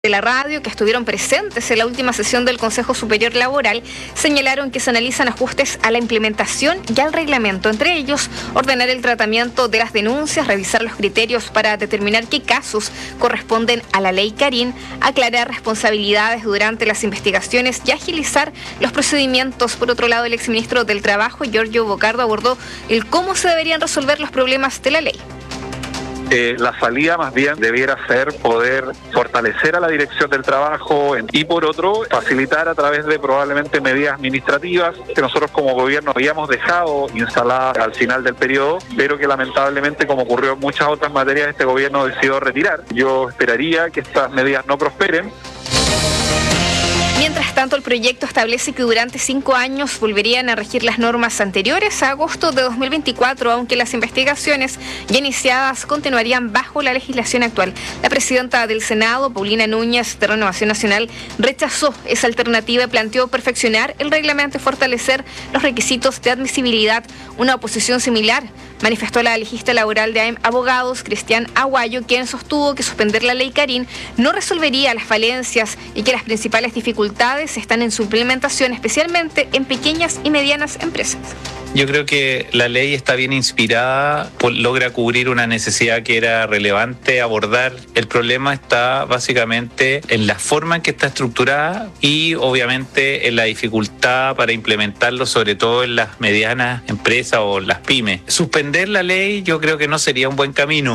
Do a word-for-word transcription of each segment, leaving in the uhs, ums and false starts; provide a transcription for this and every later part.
de la radio que estuvieron presentes en la última sesión del Consejo Superior Laboral señalaron que se analizan ajustes a la implementación y al reglamento, entre ellos ordenar el tratamiento de las denuncias, revisar los criterios para determinar qué casos corresponden a la ley Carín, aclarar responsabilidades durante las investigaciones y agilizar los procedimientos. Por otro lado, el exministro del Trabajo, Giorgio Bocardo, abordó el cómo se deberían resolver los problemas de la ley. Eh, la salida más bien debiera ser poder fortalecer a la Dirección del Trabajo y por otro facilitar a través de probablemente medidas administrativas que nosotros como gobierno habíamos dejado instaladas al final del periodo, pero que lamentablemente, como ocurrió en muchas otras materias, este gobierno decidió retirar. Yo esperaría que estas medidas no prosperen. Mientras tanto, el proyecto establece que durante cinco años volverían a regir las normas anteriores a agosto de dos mil veinticuatro, aunque las investigaciones ya iniciadas continuarían bajo la legislación actual. La presidenta del Senado, Paulina Núñez, de Renovación Nacional, rechazó esa alternativa y planteó perfeccionar el reglamento y fortalecer los requisitos de admisibilidad. Una oposición similar manifestó la legista laboral de A E M Abogados, Cristian Aguayo, quien sostuvo que suspender la ley Carín no resolvería las falencias y que las principales dificultades están en su implementación, especialmente en pequeñas y medianas empresas. Yo creo que la ley está bien inspirada, logra cubrir una necesidad que era relevante abordar. El problema está básicamente en la forma en que está estructurada y obviamente en la dificultad para implementarlo, sobre todo en las medianas empresas o las pymes. Suspender la ley yo creo que no sería un buen camino.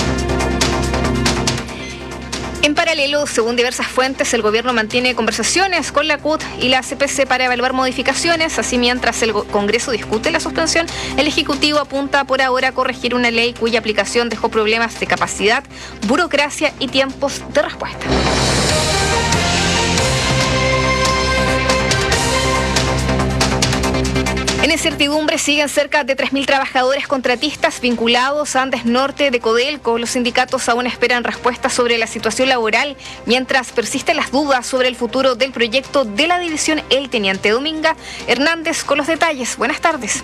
En paralelo, según diversas fuentes, el gobierno mantiene conversaciones con la C U T y la C P C para evaluar modificaciones. Así, mientras el Congreso discute la suspensión, el Ejecutivo apunta por ahora a corregir una ley cuya aplicación dejó problemas de capacidad, burocracia y tiempos de respuesta. En incertidumbre siguen cerca de tres mil trabajadores contratistas vinculados a Andes Norte de Codelco. Los sindicatos aún esperan respuestas sobre la situación laboral, mientras persisten las dudas sobre el futuro del proyecto de la división. El teniente Dominga Hernández con los detalles. Buenas tardes.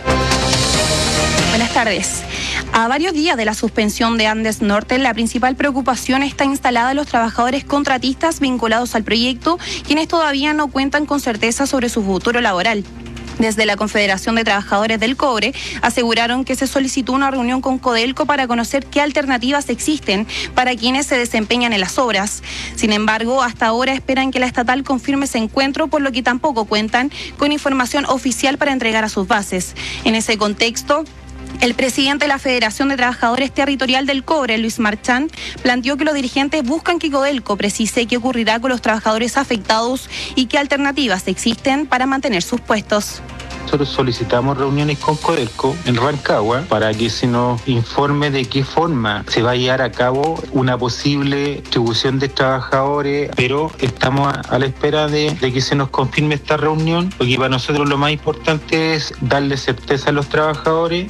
Buenas tardes. A varios días de la suspensión de Andes Norte, la principal preocupación está instalada en los trabajadores contratistas vinculados al proyecto, quienes todavía no cuentan con certeza sobre su futuro laboral. Desde la Confederación de Trabajadores del Cobre aseguraron que se solicitó una reunión con Codelco para conocer qué alternativas existen para quienes se desempeñan en las obras. Sin embargo, hasta ahora esperan que la estatal confirme ese encuentro, por lo que tampoco cuentan con información oficial para entregar a sus bases. En ese contexto, el presidente de la Federación de Trabajadores Territorial del Cobre, Luis Marchán, planteó que los dirigentes buscan que Codelco precise qué ocurrirá con los trabajadores afectados y qué alternativas existen para mantener sus puestos. Nosotros solicitamos reuniones con Codelco en Rancagua para que se nos informe de qué forma se va a llevar a cabo una posible distribución de trabajadores, pero estamos a, a la espera de, de que se nos confirme esta reunión, porque para nosotros lo más importante es darle certeza a los trabajadores.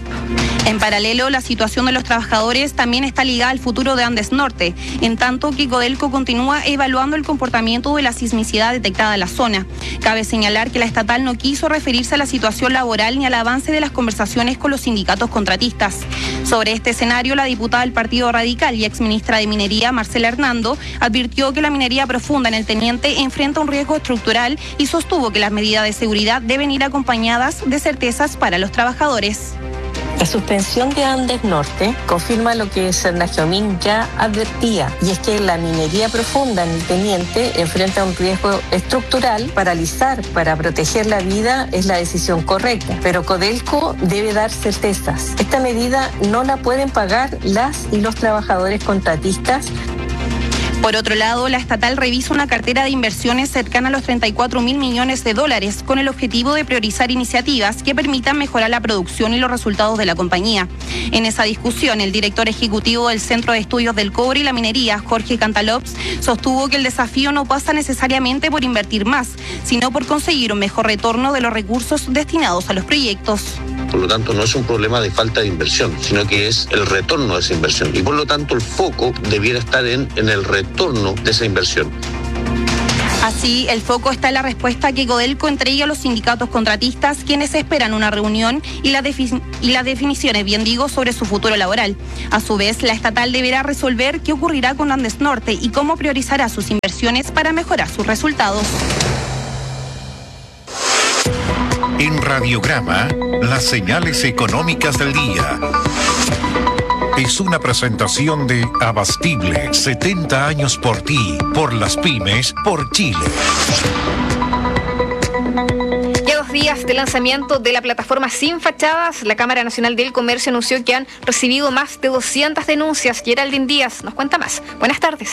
En paralelo, la situación de los trabajadores también está ligada al futuro de Andes Norte, en tanto que Codelco continúa evaluando el comportamiento de la sismicidad detectada en la zona. Cabe señalar que la estatal no quiso referirse a la situación laboral ni al avance de las conversaciones con los sindicatos contratistas. Sobre este escenario, la diputada del Partido Radical y exministra de Minería, Marcela Hernando, advirtió que la minería profunda en el Teniente enfrenta un riesgo estructural y sostuvo que las medidas de seguridad deben ir acompañadas de certezas para los trabajadores. La suspensión de Andes Norte confirma lo que Sernagiomín ya advertía, y es que la minería profunda en el Teniente enfrenta un riesgo estructural. Paralizar para proteger la vida es la decisión correcta, pero Codelco debe dar certezas. Esta medida no la pueden pagar las y los trabajadores contratistas. Por otro lado, la estatal revisa una cartera de inversiones cercana a los treinta y cuatro mil millones de dólares con el objetivo de priorizar iniciativas que permitan mejorar la producción y los resultados de la compañía. En esa discusión, el director ejecutivo del Centro de Estudios del Cobre y la Minería, Jorge Cantalops, sostuvo que el desafío no pasa necesariamente por invertir más, sino por conseguir un mejor retorno de los recursos destinados a los proyectos. Por lo tanto, no es un problema de falta de inversión, sino que es el retorno de esa inversión. Y por lo tanto, el foco debiera estar en, en el retorno de esa inversión. Así, el foco está en la respuesta que Codelco entregue a los sindicatos contratistas, quienes esperan una reunión y, la defi- y las definiciones, bien digo, sobre su futuro laboral. A su vez, la estatal deberá resolver qué ocurrirá con Andes Norte y cómo priorizará sus inversiones para mejorar sus resultados. En Radiograma, las señales económicas del día. Es una presentación de Abastible, setenta años por ti, por las pymes, por Chile. Ya dos días de lanzamiento de la plataforma Sin Fachadas, la Cámara Nacional del Comercio anunció que han recibido más de doscientas denuncias. Geraldine Díaz nos cuenta más. Buenas tardes.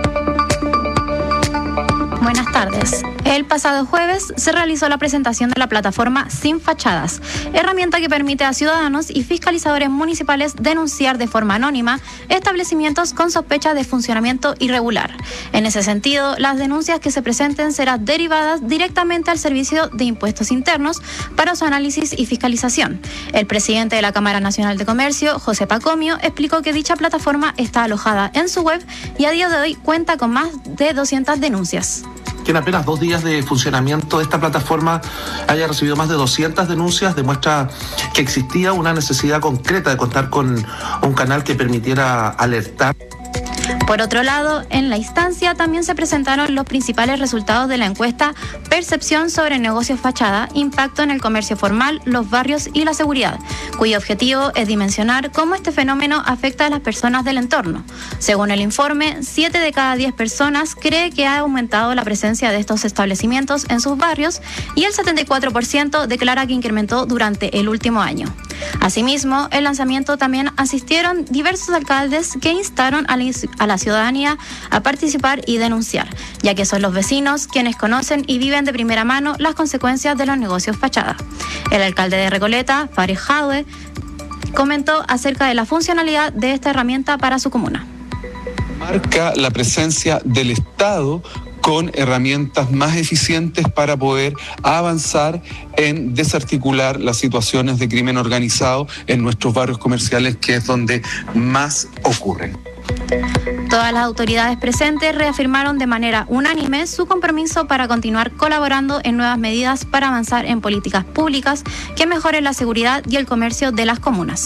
Buenas tardes. El pasado jueves se realizó la presentación de la plataforma Sin Fachadas, herramienta que permite a ciudadanos y fiscalizadores municipales denunciar de forma anónima establecimientos con sospecha de funcionamiento irregular. En ese sentido, las denuncias que se presenten serán derivadas directamente al Servicio de Impuestos Internos para su análisis y fiscalización. El presidente de la Cámara Nacional de Comercio, José Pacomio, explicó que dicha plataforma está alojada en su web y a día de hoy cuenta con más de doscientas denuncias. Que en apenas dos días de funcionamiento de esta plataforma haya recibido más de doscientas denuncias demuestra que existía una necesidad concreta de contar con un canal que permitiera alertar. Por otro lado, en la instancia también se presentaron los principales resultados de la encuesta Percepción sobre negocios fachada, impacto en el comercio formal, los barrios y la seguridad, cuyo objetivo es dimensionar cómo este fenómeno afecta a las personas del entorno. Según el informe, siete de cada diez personas cree que ha aumentado la presencia de estos establecimientos en sus barrios y el setenta y cuatro por ciento declara que incrementó durante el último año. Asimismo, el lanzamiento también asistieron diversos alcaldes que instaron a la, a la ciudadanía a participar y denunciar, ya que son los vecinos quienes conocen y viven de primera mano las consecuencias de los negocios fachada. El alcalde de Recoleta, Fares Jadwe, comentó acerca de la funcionalidad de esta herramienta para su comuna. Marca la presencia del Estado con herramientas más eficientes para poder avanzar en desarticular las situaciones de crimen organizado en nuestros barrios comerciales, que es donde más ocurren. Todas las autoridades presentes reafirmaron de manera unánime su compromiso para continuar colaborando en nuevas medidas para avanzar en políticas públicas que mejoren la seguridad y el comercio de las comunas.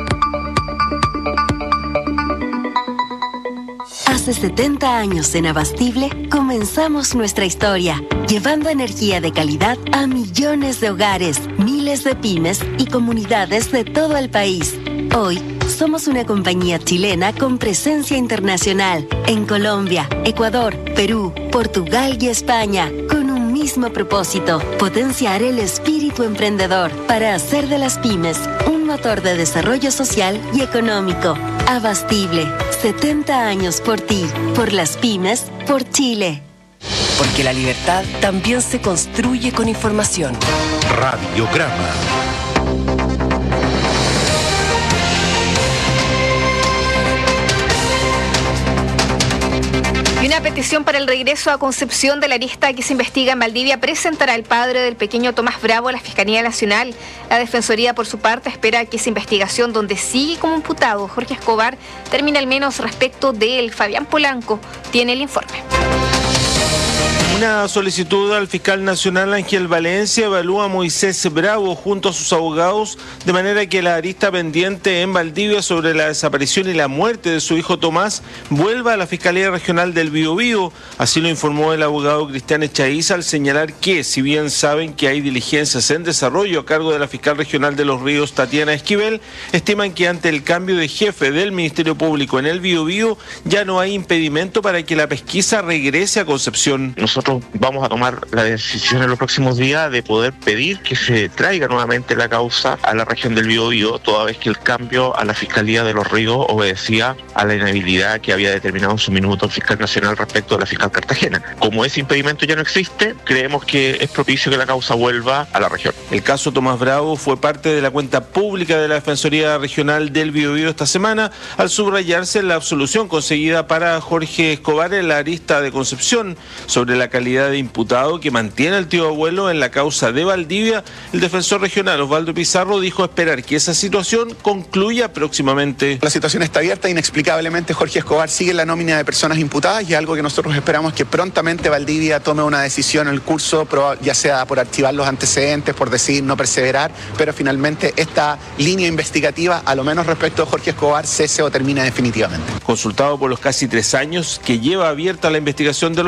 Hace setenta años en Abastible comenzamos nuestra historia, llevando energía de calidad a millones de hogares, miles de pymes y comunidades de todo el país. Hoy somos una compañía chilena con presencia internacional en Colombia, Ecuador, Perú, Portugal y España, con un mismo propósito: potenciar el espíritu emprendedor para hacer de las pymes un motor de desarrollo social y económico. Abastible, setenta años por ti, por las pymes, por Chile. Porque la libertad también se construye con información. Radiograma. Y una petición para el regreso a Concepción de la arista que se investiga en Valdivia presentará el padre del pequeño Tomás Bravo a la Fiscalía Nacional. La Defensoría, por su parte, espera que esa investigación, donde sigue como imputado Jorge Escobar, termine al menos respecto de él. Fabián Polanco tiene el informe. Una solicitud al fiscal nacional Ángel Valencia evalúa a Moisés Bravo junto a sus abogados, de manera que la arista pendiente en Valdivia sobre la desaparición y la muerte de su hijo Tomás vuelva a la Fiscalía Regional del Biobío. Así lo informó el abogado Cristian Echaíza al señalar que, si bien saben que hay diligencias en desarrollo a cargo de la fiscal regional de Los Ríos, Tatiana Esquivel, estiman que ante el cambio de jefe del Ministerio Público en el Biobío ya no hay impedimento para que la pesquisa regrese a Concepción. Nosotros vamos a tomar la decisión en los próximos días de poder pedir que se traiga nuevamente la causa a la región del Biobío, toda vez que el cambio a la Fiscalía de Los Ríos obedecía a la inhabilidad que había determinado en su minuto el fiscal nacional respecto a la fiscal Cartagena. Como ese impedimento ya no existe, creemos que es propicio que la causa vuelva a la región. El caso Tomás Bravo fue parte de la cuenta pública de la Defensoría Regional del Biobío esta semana, al subrayarse la absolución conseguida para Jorge Escobar en la arista de Concepción. Sobre sobre la calidad de imputado que mantiene al tío abuelo en la causa de Valdivia, el defensor regional Osvaldo Pizarro dijo esperar que esa situación concluya próximamente. La situación está abierta, inexplicablemente Jorge Escobar sigue en la nómina de personas imputadas y es algo que nosotros esperamos que prontamente Valdivia tome una decisión en el curso, ya sea por archivar los antecedentes, por decidir no perseverar, pero finalmente esta línea investigativa, a lo menos respecto a Jorge Escobar, cese o termine definitivamente. Consultado por los casi tres años que lleva abierta la investigación de los